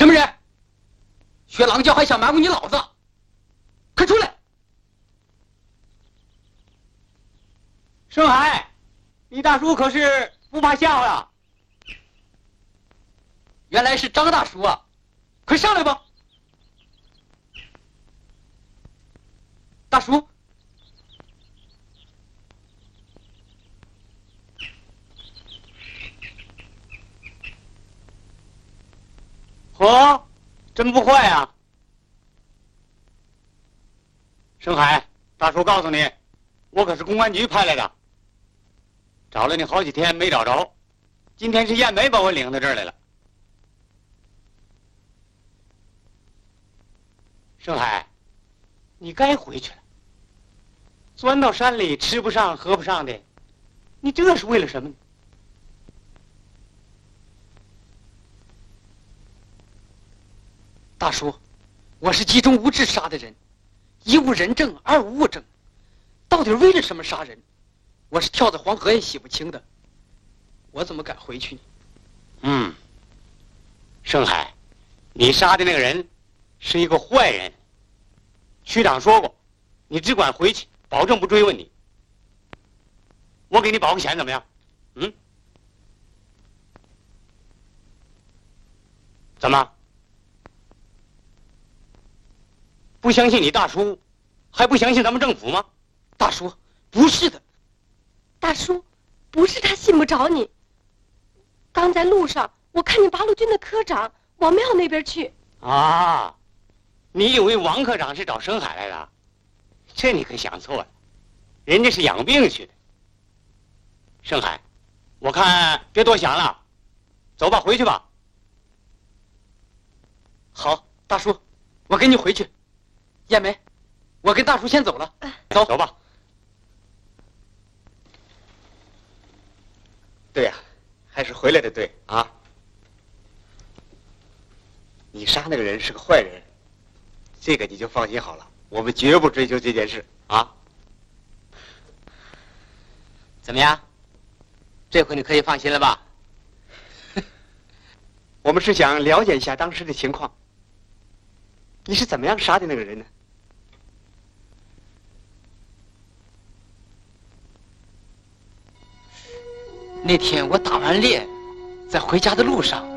什么人？学狼叫还想瞒过你老子？快出来！ 盛海，你大叔可是不怕吓呀？ 原来是张大叔啊！快上来吧，大叔。 嚯，真不坏呀！盛海，大叔告诉你，我可是公安局派来的，找了你好几天没找着，今天是燕梅把我领到这儿来了。盛海，你该回去了。钻到山里吃不上喝不上的，你这是为了什么呢？ 大叔，我是集中无智杀的人，一无人证，二无物证，到底为了什么杀人？我是跳在黄河也洗不清的，我怎么敢回去呢？ 盛海，你杀的那个人是一个坏人。区长说过，你只管回去，保证不追问你。我给你保个险，怎么样？怎么？不相信你大叔，还不相信咱们政府吗？ 大叔，不是的。 大叔，不是他信不着你。刚在路上，我看见八路军的科长往庙那边去。 啊，你以为王科长是找盛海来的？这你可想错了，人家是养病去的。盛海，我看别多想了，走吧，回去吧。 好，大叔，我跟你回去。燕梅，我跟大叔先走了。 走吧。 对呀，还是回来的对啊。你杀那个人是个坏人，这个你就放心好了，我们绝不追究这件事啊。 怎么样？这回你可以放心了吧？ 我们是想了解一下当时的情况。你是怎么样杀的那个人呢？ 那天我打完猎，在回家的路上，